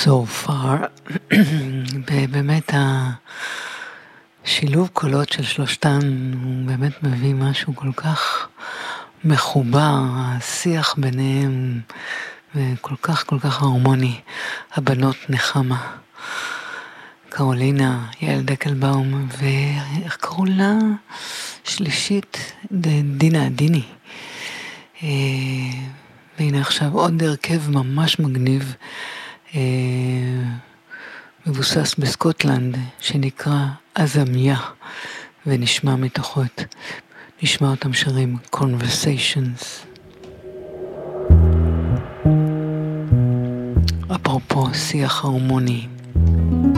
So far, ובאמת השילוב קולות של שלושתן הוא באמת מביא משהו כל כך מחובר, השיח ביניהם וכל כך הרמוני. הבנות נחמה, קרולינה, יעל דקלבאום, ואיך קראו לה? שלישית, דינה דיני. והנה עכשיו עוד הרכב ממש מגניב, מבוסס בסקוטלנד, שנקרא אזמיה, ונשמע מתוכו נשמע אותם שרים Conversations. אפרופו שיח הרמוני.